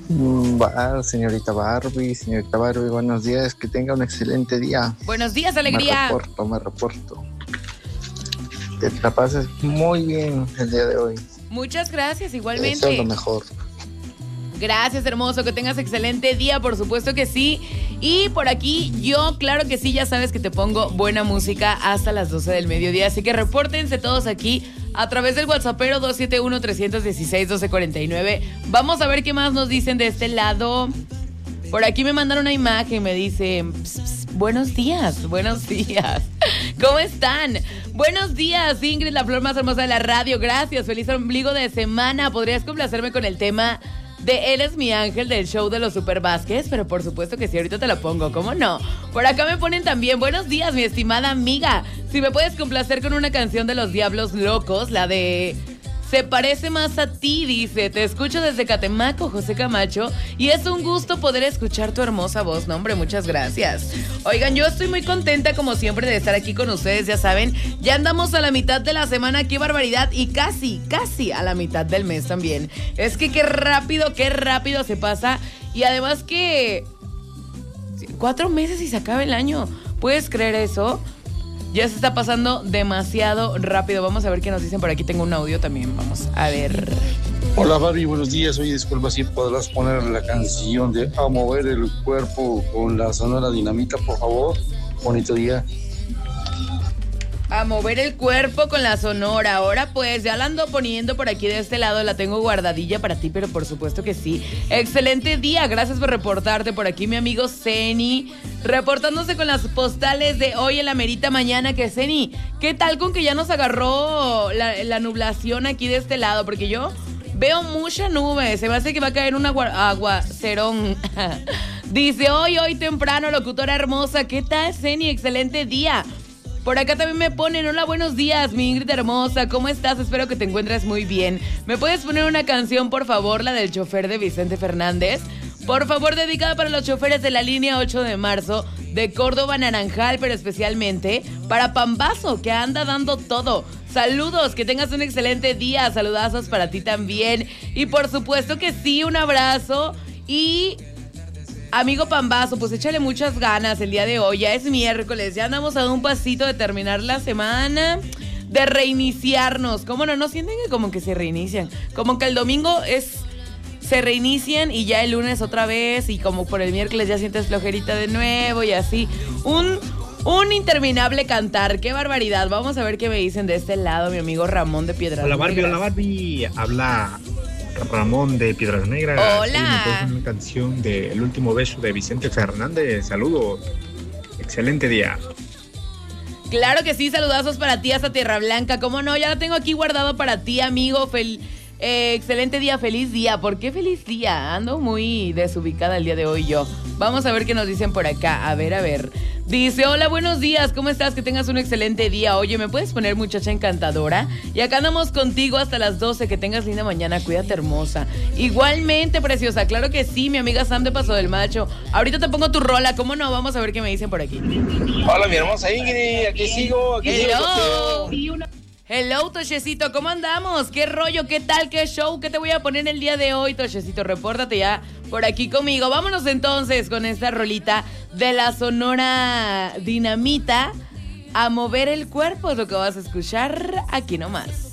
Señorita Barbie, buenos días, que tenga un excelente día. Buenos días, alegría. Me reporto. Que te la pases muy bien el día de hoy. Muchas gracias, igualmente. Eso es lo mejor. Gracias, hermoso, que tengas excelente día, por supuesto que sí. Y por aquí yo, claro que sí, ya sabes que te pongo buena música hasta las 12 del mediodía, así que repórtense todos aquí a través del WhatsAppero 271-316-1249. Vamos a ver qué más nos dicen de este lado. Por aquí me mandaron una imagen, me dicen, buenos días. ¿Cómo están? Buenos días, Ingrid, la flor más hermosa de la radio. Gracias, feliz ombligo de semana. ¿Podrías complacerme con el tema de Él es mi ángel del show de los Super Vázquez? Pero por supuesto que sí, ahorita te lo pongo, ¿cómo no? Por acá me ponen también, buenos días, mi estimada amiga. Si me puedes complacer con una canción de los Diablos Locos, la de Se parece más a ti, dice. Te escucho desde Catemaco, José Camacho, y es un gusto poder escuchar tu hermosa voz. No, hombre, muchas gracias. Oigan, yo estoy muy contenta como siempre de estar aquí con ustedes, ya saben. Ya andamos a la mitad de la semana, qué barbaridad, y casi a la mitad del mes también. Es que qué rápido se pasa, y además que 4 meses y se acaba el año. ¿Puedes creer eso? Ya se está pasando demasiado rápido. Vamos a ver qué nos dicen por aquí. Tengo un audio también. Vamos a ver. Hola Barbie, buenos días. Oye, disculpa si podrás poner la canción de A Mover el Cuerpo con la Sonora Dinamita, por favor. Bonito día. A mover el cuerpo con la Sonora. Ahora pues ya la ando poniendo por aquí de este lado. La tengo guardadilla para ti, pero por supuesto que sí. Excelente día, gracias por reportarte. Por aquí mi amigo Zeni, reportándose con las postales de hoy en la merita mañana. Que Zeni, ¿qué tal con que ya nos agarró la nublación aquí de este lado? Porque yo veo mucha nube, se me hace que va a caer un aguacerón. Dice, hoy temprano, locutora hermosa. ¿Qué tal, Zeni? Excelente día. Por acá también me ponen, hola, buenos días, mi Ingrid hermosa, ¿cómo estás? Espero que te encuentres muy bien. ¿Me puedes poner una canción, por favor, la del chofer de Vicente Fernández? Por favor, dedicada para los choferes de la línea 8 de marzo de Córdoba Naranjal, pero especialmente para Pambazo, que anda dando todo. Saludos, que tengas un excelente día, saludazos para ti también. Y por supuesto que sí, un abrazo y... Amigo Pambazo, pues échale muchas ganas el día de hoy, ya es miércoles, ya andamos a un pasito de terminar la semana, de reiniciarnos. ¿Cómo no? ¿No sienten que como que se reinician? Como que el domingo se reinician y ya el lunes otra vez, y como por el miércoles ya sientes flojerita de nuevo y así. Un interminable cantar, qué barbaridad. Vamos a ver qué me dicen de este lado, mi amigo Ramón de Piedras Negras. Hola Barbie, habla Ramón de Piedras Negras. Hola. Sí, me pones una canción de El último beso de Vicente Fernández. Saludos. Excelente día. Claro que sí, saludazos para ti hasta Tierra Blanca. ¿Cómo no? Ya la tengo aquí guardado para ti, amigo. Excelente día, feliz día. ¿Por qué feliz día? Ando muy desubicada el día de hoy yo. Vamos a ver qué nos dicen por acá. A ver. Dice, hola, buenos días, ¿cómo estás? Que tengas un excelente día. Oye, ¿me puedes poner muchacha encantadora? Y acá andamos contigo hasta las 12. Que tengas linda mañana, cuídate hermosa. Igualmente, preciosa, claro que sí, mi amiga Sam de Paso del Macho. Ahorita te pongo tu rola, ¿cómo no? Vamos a ver qué me dicen por aquí. Hola mi hermosa Ingrid, aquí sigo. Hello, Tochecito, ¿cómo andamos? ¿Qué rollo? ¿Qué tal? ¿Qué show? ¿Qué te voy a poner el día de hoy, Tochecito? Repórtate ya por aquí conmigo. Vámonos entonces con esta rolita de la Sonora Dinamita. A mover el cuerpo es lo que vas a escuchar aquí nomás.